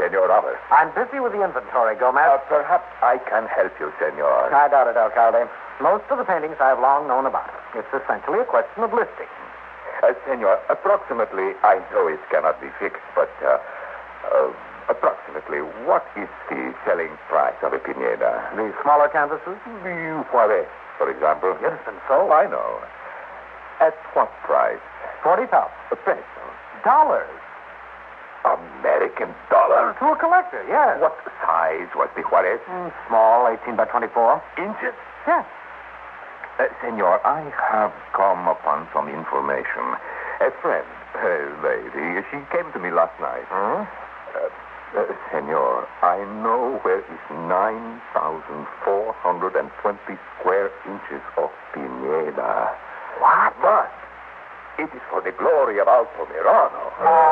Senor Ramos. I'm busy with the inventory, Gomez. Perhaps I can help you, Senor. I doubt it, Alcalde. Most of the paintings I've long known about. It's essentially a question of listing. Senor, approximately, I know it cannot be fixed, but approximately, what is the selling price of a Pineda? The smaller canvases? The Juarez, for example. Yes, and so? I know. At what price? 40,000. Pesos. Dollars. American dollar? To a collector, yes. What size was the Juarez? Small, 18 by 24. Inches? Yes. Senor, I have come upon some information. A friend, a lady, she came to me last night. Senor, I know where is 9,420 square inches of Pineda. What? But it is for the glory of Alto Mirano.